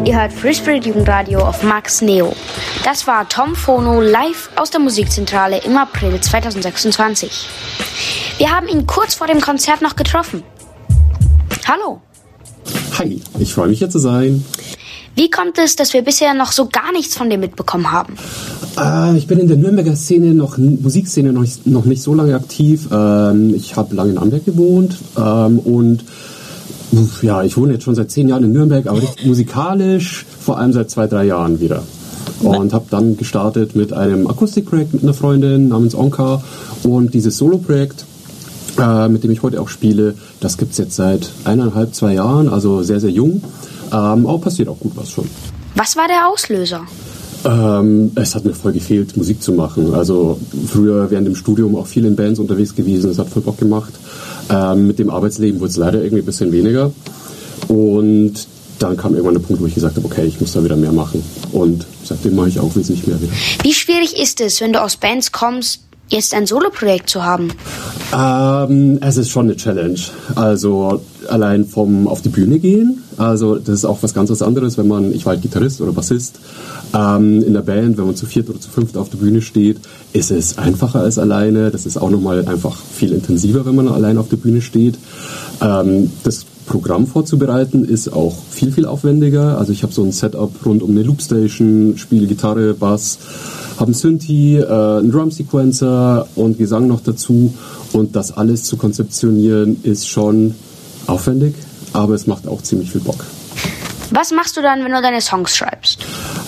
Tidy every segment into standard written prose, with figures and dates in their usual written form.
Ihr hört Free Spirit Jugendradio auf Max Neo. Das war Tom Phono live aus der Musikzentrale im April 2026. Wir haben ihn kurz vor dem Konzert noch getroffen. Hallo. Hi, ich freue mich hier zu sein. Wie kommt es, dass wir bisher noch so gar nichts von dir mitbekommen haben? Ich bin in der Nürnberger Musikszene noch nicht so lange aktiv. Ich habe lange in Amberg gewohnt und ja, ich wohne jetzt schon seit 10 Jahren in Nürnberg, aber musikalisch vor allem seit 2-3 Jahren wieder. Und habe dann gestartet mit einem Akustikprojekt mit einer Freundin namens Onka und dieses Solo-Projekt, mit dem ich heute auch spiele, das gibt es jetzt seit 1,5-2 Jahren, also sehr, sehr jung. Aber passiert auch gut was schon. Was war der Auslöser? Es hat mir voll gefehlt, Musik zu machen. Also früher während dem Studium auch viel in Bands unterwegs gewesen, es hat voll Bock gemacht. Mit dem Arbeitsleben wurde es leider irgendwie ein bisschen weniger. Und dann kam irgendwann der Punkt, wo ich gesagt habe, okay, ich muss da wieder mehr machen. Und seitdem mache ich auch wesentlich mehr wieder. Wie schwierig ist es, wenn du aus Bands kommst, jetzt ein Solo-Projekt zu haben? Es ist schon eine Challenge. Also allein vom auf die Bühne gehen, also das ist auch was ganz anderes, wenn ich war halt Gitarrist oder Bassist, in der Band, wenn man zu 4 oder zu 5 auf der Bühne steht, ist es einfacher als alleine. Das ist auch nochmal einfach viel intensiver, wenn man allein auf der Bühne steht. Das Programm vorzubereiten ist auch viel, viel aufwendiger. Also ich habe so ein Setup rund um eine Loopstation, spiele Gitarre, Bass, habe einen Synthi, einen Drum-Sequencer und Gesang noch dazu. Und das alles zu konzeptionieren ist schon aufwendig, aber es macht auch ziemlich viel Bock. Was machst du dann, wenn du deine Songs schreibst?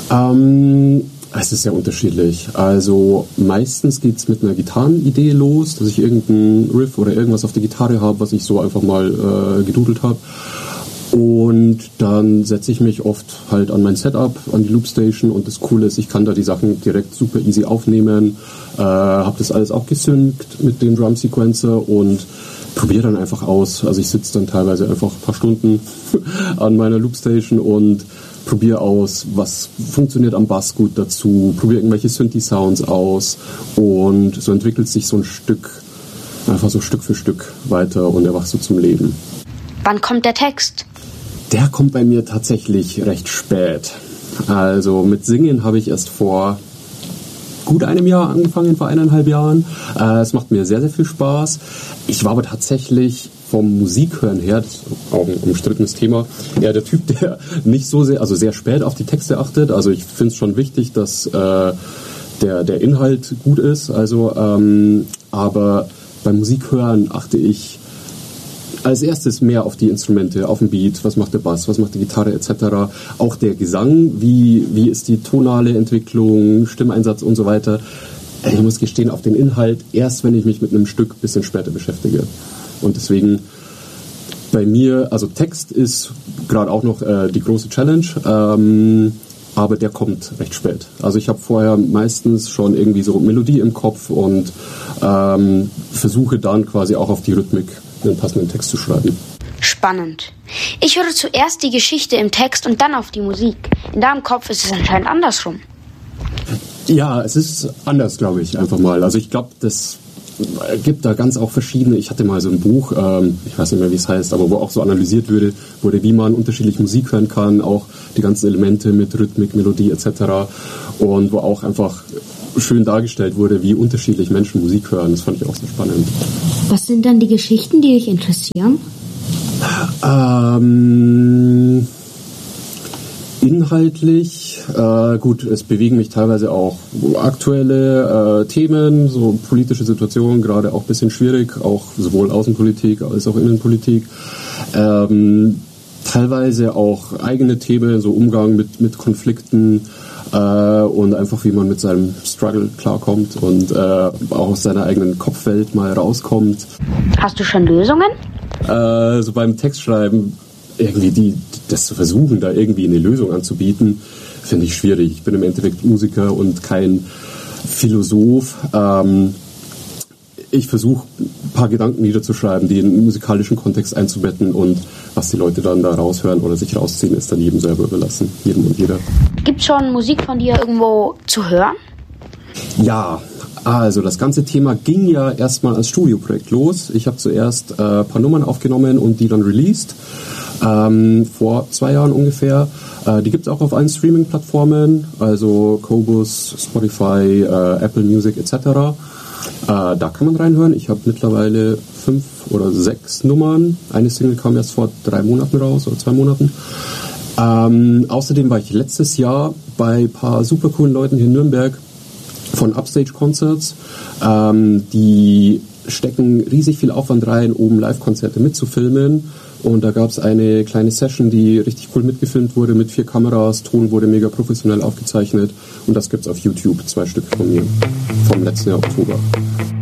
Es ist sehr unterschiedlich. Also meistens geht es mit einer Gitarrenidee los, dass ich irgendeinen Riff oder irgendwas auf der Gitarre habe, was ich so einfach mal gedudelt habe. Und dann setze ich mich oft halt an mein Setup, an die Loopstation und das Coole ist, ich kann da die Sachen direkt super easy aufnehmen, habe das alles auch gesynkt mit dem Drum Sequencer und probiere dann einfach aus. Also ich sitze dann teilweise einfach ein paar Stunden an meiner Loopstation und probiere aus, was funktioniert am Bass gut dazu, probiere irgendwelche Synthi-Sounds aus und so entwickelt sich so ein Stück, einfach so Stück für Stück weiter und erwacht so zum Leben. Wann kommt der Text? Der kommt bei mir tatsächlich recht spät. Also mit Singen habe ich erst vor gut einem Jahr angefangen, vor 1,5 Jahren. Es macht mir sehr, sehr viel Spaß. Ich war aber tatsächlich vom Musikhören her, das ist auch ein umstrittenes Thema, eher der Typ, der nicht so sehr, also sehr spät auf die Texte achtet. Also ich finde es schon wichtig, dass der Inhalt gut ist. Also, aber beim Musikhören achte ich als erstes mehr auf die Instrumente, auf den Beat, was macht der Bass, was macht die Gitarre etc. Auch der Gesang, wie ist die tonale Entwicklung, Stimmeinsatz und so weiter. Ich muss gestehen, auf den Inhalt erst, wenn ich mich mit einem Stück ein bisschen später beschäftige. Und deswegen bei mir, also Text ist gerade auch noch die große Challenge, aber der kommt recht spät. Also ich habe vorher meistens schon irgendwie so Melodie im Kopf und versuche dann quasi auch auf die Rhythmik einen passenden Text zu schreiben. Spannend. Ich höre zuerst die Geschichte im Text und dann auf die Musik. In deinem Kopf ist es anscheinend andersrum. Ja, es ist anders, glaube ich, einfach mal. Also ich glaube, das gibt da ganz auch verschiedene. Ich hatte mal so ein Buch, ich weiß nicht mehr, wie es heißt, aber wo auch so analysiert wurde, wie man unterschiedlich Musik hören kann, auch die ganzen Elemente mit Rhythmik, Melodie etc. Und wo auch einfach schön dargestellt wurde, wie unterschiedlich Menschen Musik hören. Das fand ich auch sehr spannend. Was sind dann die Geschichten, die dich interessieren? Inhaltlich, gut, es bewegen mich teilweise auch aktuelle Themen, so politische Situationen, gerade auch ein bisschen schwierig, auch sowohl Außenpolitik als auch Innenpolitik. Teilweise auch eigene Themen, so Umgang mit Konflikten und einfach wie man mit seinem Struggle klarkommt und auch aus seiner eigenen Kopfwelt mal rauskommt. Hast du schon Lösungen? So beim Textschreiben irgendwie das zu versuchen, da irgendwie eine Lösung anzubieten, finde ich schwierig. Ich bin im Endeffekt Musiker und kein Philosoph. Ich versuche, ein paar Gedanken niederzuschreiben, die in einen musikalischen Kontext einzubetten und was die Leute dann da raushören oder sich rausziehen, ist dann jedem selber überlassen, jedem und jeder. Gibt es schon Musik von dir irgendwo zu hören? Ja, also das ganze Thema ging ja erstmal als Studioprojekt los. Ich habe zuerst ein paar Nummern aufgenommen und die dann released. vor 2 Jahren ungefähr. Die gibt es auch auf allen Streaming-Plattformen, also Qobuz, Spotify, Apple Music etc. Da kann man reinhören. Ich habe mittlerweile 5 oder 6 Nummern. Eine Single kam erst vor 3 Monaten raus oder 2 Monaten. Außerdem war ich letztes Jahr bei ein paar super coolen Leuten hier in Nürnberg von Upstage Concerts. Die stecken riesig viel Aufwand rein, oben Live-Konzerte mitzufilmen. Und da gab es eine kleine Session, die richtig cool mitgefilmt wurde mit 4 Kameras. Ton wurde mega professionell aufgezeichnet. Und das gibt's auf YouTube, 2 Stück von mir vom letzten Jahr Oktober.